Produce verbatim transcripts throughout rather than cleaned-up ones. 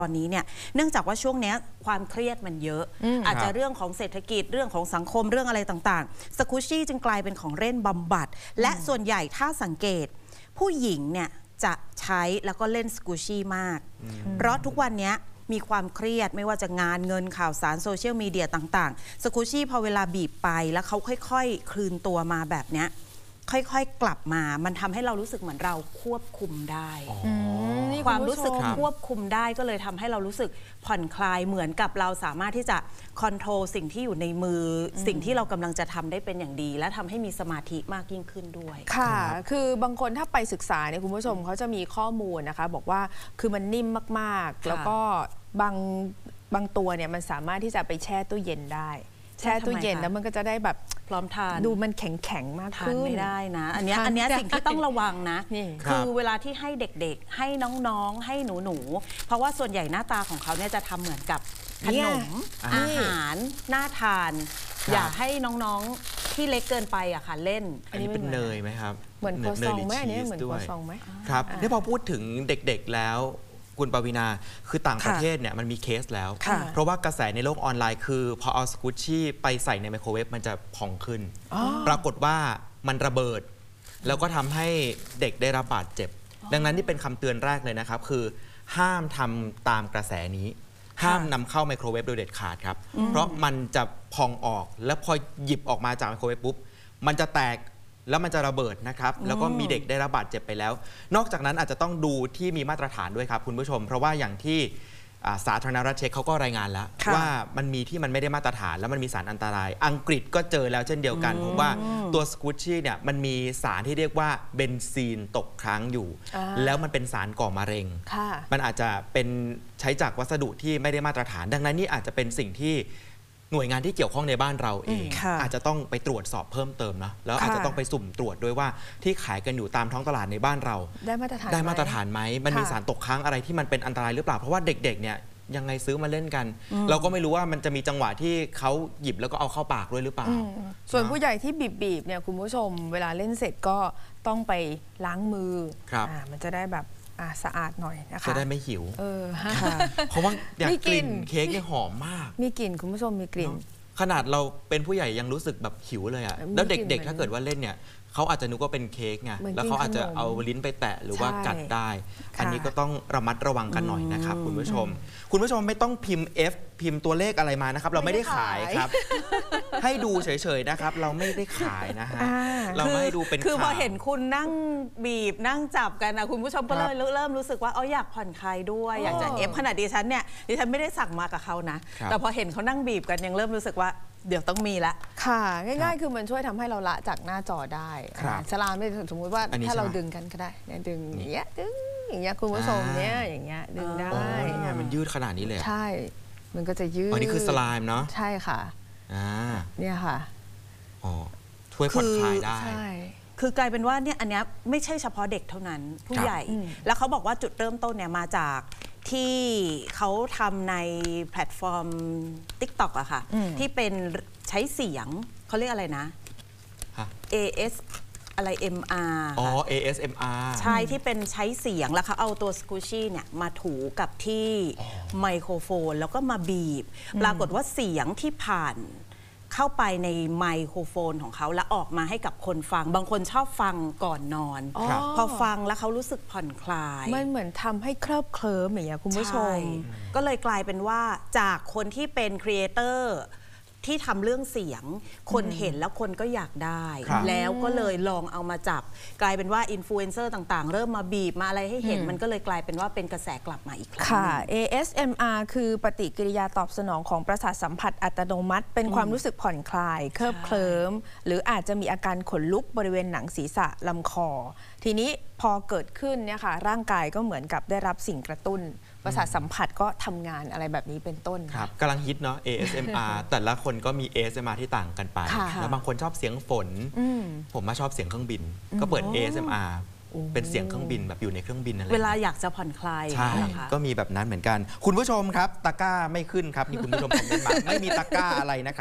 ตอนนี้เนี่ยเนื่องจากว่าช่วงนี้ความเครียดมันเยอะ อาจจะเรื่องของเศรษฐกิจเรื่องของสังคมเรื่องอะไรต่างๆสกูชี่จึงกลายเป็นของเล่นบำบัดและส่วนใหญ่ถ้าสังเกตผู้หญิงเนี่ยจะใช้แล้วก็เล่นสกูชี่มากเพราะทุกวันนี้มีความเครียดไม่ว่าจะงานเงินข่าวสารโซเชียลมีเดียต่างๆสกูชี่พอเวลาบีบไปแล้วเขาค่อยๆคืนตัวมาแบบเนี้ยค่อยๆกลับมามันทำให้เรารู้สึกเหมือนเราควบคุมได้ความรู้สึกควบคุมได้ก็เลยทำให้เรารู้สึกผ่อนคลายเหมือนกับเราสามารถที่จะคอนโทรลสิ่งที่อยู่ในมือสิ่งที่เรากำลังจะทำได้เป็นอย่างดีและทำให้มีสมาธิมากยิ่งขึ้นด้วยค่ะคือบางคนถ้าไปศึกษาเนี่ยคุณผู้ชมเขาจะมีข้อมูลนะคะบอกว่าคือมันนิ่มมากๆแล้วก็บางบางตัวเนี่ยมันสามารถที่จะไปแช่ตู้เย็นได้แช่ตู้เย็นแล้วมันก็จะได้แบบพร้อมทานดูมันแข็งแข็งมากขึ้นไม่ได้นะอันนี้อันนี้สิ่งที่ต้องระวังนะคือเวลาที่ให้เด็กๆให้น้องๆให้หนูๆเพราะว่าส่วนใหญ่หน้าตาของเขาเนี่ยจะทำเหมือนกับขนมอาหารน่าทานอย่าให้น้องๆที่เล็กเกินไปอะค่ะเล่นอันนี้เป็นเนยไหมครับเหมือนโคซองไหมอันนี้เหมือนโคซองไหมครับนี่พอพูดถึงเด็กๆแล้วคุณปวีณาคือต่างประเทศเนี่ยมันมีเคสแล้วเพราะว่ากระแสในโลกออนไลน์คือพอเอาสกูชี่ไปใส่ในไมโครเวฟมันจะพองขึ้นปรากฏว่ามันระเบิดแล้วก็ทำให้เด็กได้รับบาดเจ็บดังนั้นนี่เป็นคำเตือนแรกเลยนะครับคือห้ามทำตามกระแสนี้ห้ามนำเข้าไมโครเวฟโดยเด็ดขาดครับเพราะมันจะพองออกแล้วพอหยิบออกมาจากไมโครเวฟปุ๊บมันจะแตกแล้วมันจะระเบิดนะครับแล้วก็มีเด็กได้รับบาดเจ็บไปแล้วนอกจากนั้นอาจจะต้องดูที่มีมาตรฐานด้วยครับคุณผู้ชมเพราะว่าอย่างที่สาธารณรัฐเช็กเขาก็รายงานแล้วว่ามันมีที่มันไม่ได้มาตรฐานแล้วมันมีสารอันตรายอังกฤษก็เจอแล้วเช่นเดียวกันเพราะว่าตัวสกูชี่เนี่ยมันมีสารที่เรียกว่าเบนซีนตกค้างอยู่แล้วมันเป็นสารก่อมะเร็งมันอาจจะเป็นใช้จากวัสดุที่ไม่ได้มาตรฐานดังนั้นนี่อาจจะเป็นสิ่งที่หน่วยงานที่เกี่ยวข้องในบ้านเราเองอาจจะต้องไปตรวจสอบเพิ่มเติมนะแล้วอาจจะต้องไปสุ่มตรวจด้วยว่าที่ขายกันอยู่ตามท้องตลาดในบ้านเราได้มาตรฐานได้มาตรฐานไหมมันมีสารตกค้างอะไรที่มันเป็นอันตรายหรือเปล่าเพราะว่าเด็กๆเนี่ยยังไงซื้อมาเล่นกันเราก็ไม่รู้ว่ามันจะมีจังหวะที่เขาหยิบแล้วก็เอาเข้าปากด้วยหรือเปล่าส่วนผู้ใหญ่ที่บีบๆเนี่ยคุณผู้ชมเวลาเล่นเสร็จก็ต้องไปล้างมือมันจะได้แบบสะอาดหน่อยนะคะจะได้ไม่หิวเออเพราะว่าอยากกลิ่นเค้กเนี่ยหอมมากมีกลิ่นคุณผู้ชมมีกลิ่นขนาดเราเป็นผู้ใหญ่ยังรู้สึกแบบหิวเลยอะแล้วเด็กๆถ้าเกิดว่าเล่นเนี่ยเขาอาจจะนึกว่าเป็นเค้กไงแล้วเขาอาจจะเอาลิ้นไปแตะหรือว่ากัดได้อันนี้ก็ต้องระมัดระวังกันหน่อยนะครับคุณผู้ชมคุณผู้ชมไม่ต้องพิมพ์ F พิมพ์ตัวเลขอะไรมานะครับเราไม่ได้ขายครับให้ดูเฉยๆนะครับเราไม่ได้ขายนะฮะเราไม่ให้ดูเป็นคือพอเห็นคุณนั่งบีบนั่งจับกันนะคุณผู้ชมก็เลยเริ่มรู้สึกว่าอ๋ออยากผ่อนคลายด้วยอยากจะ F ขนาดดิฉันเนี่ยดิฉันไม่ได้สั่งมากับเขานะแต่พอเห็นเขานั่งบีบกันยังเริ่มรู้สึกว่าเดี๋ยวต้องมีละค่ะง่ายๆคือมันช่วยทำให้เราละจากหน้าจอได้ชลาไม่สมมุติว่าถ้าเราดึงกันก็ได้ดึงอย่างเงี้ยดึงอย่างเงี้ยคุณผู้ชมเนี้ยอย่างเงี้ยดึงได้เนี่ยมันยืดขนาดนี้เลยใช่มันก็จะยืดอันนี้คือสไลม์เนาะใช่ค่ะเนี่ยค่ะอ๋อช่วยผ่อนคลายได้คือกลายเป็นว่าเนี่ยอันนี้ไม่ใช่เฉพาะเด็กเท่านั้นผู้ใหญ่แล้วเขาบอกว่าจุดเริ่มต้นเนี่ยมาจากที่เขาทำในแพลตฟอร์ม ติ๊กต็อก อะค่ะที่เป็นใช้เสียงเขาเรียกอะไรนะ เอ เอส อะไร เอ็ม อาร์อ๋อ เอ เอส เอ็ม อาร์ใช่ที่เป็นใช้เสียงแล้วเขาเอาตัวสกูชี่เนี่ยมาถูกับที่ไมโครโฟนแล้วก็มาบีบปรากฏว่าเสียงที่ผ่านเข้าไปในไมโครโฟนของเขาแล้วออกมาให้กับคนฟังบางคนชอบฟังก่อนนอนพอฟังแล้วเขารู้สึกผ่อนคลายมันเหมือนทำให้เคลิบเคลิ้มอย่างเงี้ยคุณผู้ชมก็เลยกลายเป็นว่าจากคนที่เป็นครีเอเตอร์ที่ทำเรื่องเสียงคนเห็นแล้วคนก็อยากได้แล้วก็เลยลองเอามาจับกลายเป็นว่าอินฟลูเอนเซอร์ต่างๆเริ่มมาบีบมาอะไรให้เห็นมันก็เลยกลายเป็นว่าเป็นกระแสกลับมาอีกครั้งค่ะ เอ เอส เอ็ม อาร์ คือปฏิกิริยาตอบสนองของประสาทสัมผัสอัตโนมัติเป็นความรู้สึกผ่อนคลายเคลิบเคลิ้มหรืออาจจะมีอาการขนลุกบริเวณหนังศีรษะลำคอทีนี้พอเกิดขึ้นเนี่ยค่ะร่างกายก็เหมือนกับได้รับสิ่งกระตุ้นประสาทสัมผัสก็ทำงานอะไรแบบนี้เป็นต้นครับกำลังฮิตเนาะ เอ เอส เอ็ม อาร์ แต่ละคนก็มี เอ เอส เอ็ม อาร์ ที่ต่างกันไปแล้วบางคนชอบเสียงฝนผมมาชอบเสียงเครื่องบินก็เปิด เอ เอส เอ็ม อาร์ เป็นเสียงเครื่องบินแบบอยู่ในเครื่องบินอะไรเวลาอยากจะผ่อนคลายใช่ก็มีแบบนั้นเหมือนกันคุณผู้ชมครับตะกร้าไม่ขึ้นครับนี่คุณผู้ชมคอมเมนต์มาไม่มีตะกร้าอะไรนะครับ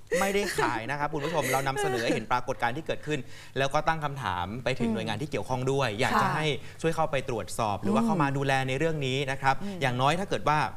ไม่ได้ขายนะครับคุณผู้ชมเรานำเสนอให้เห็นปรากฏการณ์ที่เกิดขึ้น แล้วก็ตั้งคำถามไปถึงหน่วยงานที่เกี่ยวข้องด้วย อยากจะให้ช่วยเข้าไปตรวจสอบ หรือว่าเข้ามาดูแลในเรื่องนี้นะครับอย่างน้อยถ้าเกิดว่า